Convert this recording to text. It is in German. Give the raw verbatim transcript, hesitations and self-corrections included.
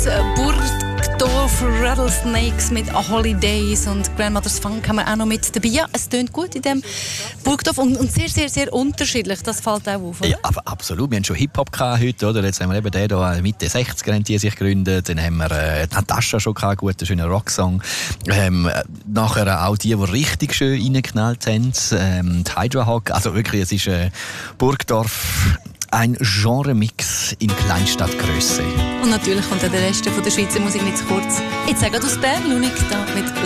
Roots, Burgdorf Rattlesnakes mit A Holidays und Grandmother's Funk haben wir auch noch mit dabei. Ja, es tönt gut in dem Burgdorf und, und sehr, sehr, sehr unterschiedlich. Das fällt auch auf. Oder? Ja, aber absolut. Wir haben schon Hip-Hop heute, oder? Jetzt haben wir eben den hier, Mitte sechziger haben die sich gegründet. Dann haben wir äh, Natascha schon gehabt, guter, schöner Rocksong. Ähm, nachher auch die, die richtig schön reingeknallt haben. Ähm, die Hydra-Hawk. Also wirklich, es ist äh, Burgdorf ein Genre-Mix in Kleinstadtgrösse. Und natürlich kommt auch der Rest von der Schweizer Musik nicht zu kurz. Jetzt sagen wir aus Bern, Lunik da mit